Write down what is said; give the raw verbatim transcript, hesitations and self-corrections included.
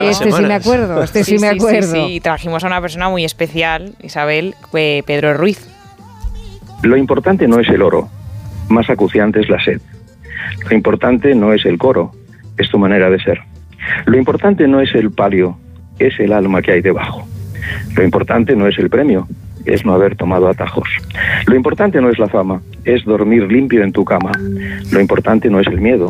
Este sí me acuerdo, este sí, sí me acuerdo. Sí, sí, sí, trajimos a una persona muy especial, Isabel, eh, Pedro Ruiz. Lo importante no es el oro, más acuciante es la sed. Lo importante no es el coro, es tu manera de ser. Lo importante no es el palio, es el alma que hay debajo. Lo importante no es el premio, es no haber tomado atajos. Lo importante no es la fama, es dormir limpio en tu cama. Lo importante no es el miedo,